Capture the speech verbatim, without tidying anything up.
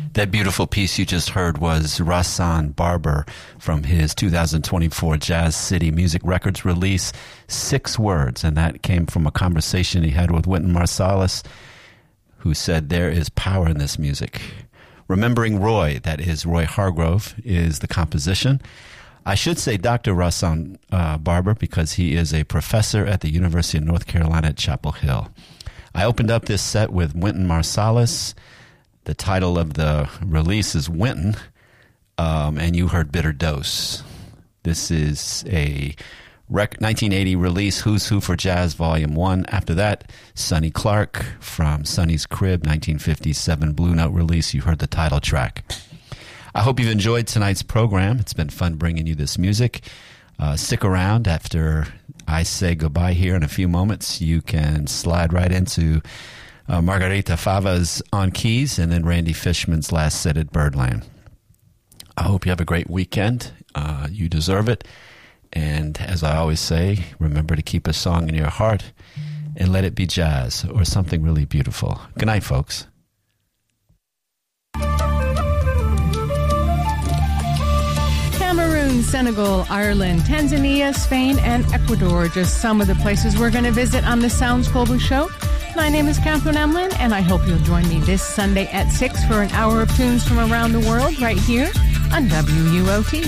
That beautiful piece you just heard was Rahsaan Barber from his two thousand twenty-four Jazz City Music Records release, Six Words, and that came from a conversation he had with Wynton Marsalis, who said there is power in this music. Remembering Roy, that is Roy Hargrove, is the composition. I should say Doctor Rahsaan uh, Barber because he is a professor at the University of North Carolina at Chapel Hill. I opened up this set with Wynton Marsalis. The title of the release is Wynton, um, and you heard Bitter Dose. This is a rec- nineteen eighty release, Who's Who for Jazz, Volume one. After that, Sonny Clark from Sonny's Crib, nineteen fifty-seven Blue Note release. You heard the title track. I hope you've enjoyed tonight's program. It's been fun bringing you this music. Uh, stick around. After I say goodbye here in a few moments, you can slide right into uh, Margarita Fava's On Keys and then Randy Fishman's last set at Birdland. I hope you have a great weekend. Uh, you deserve it. And as I always say, remember to keep a song in your heart and let it be jazz or something really beautiful. Good night, folks. Cameroon, Senegal, Ireland, Tanzania, Spain, and Ecuador. Just some of the places we're going to visit on the Sounds Global Show. My name is Catherine Emlin, and I hope you'll join me this Sunday at six for an hour of tunes from around the world right here on W U O T.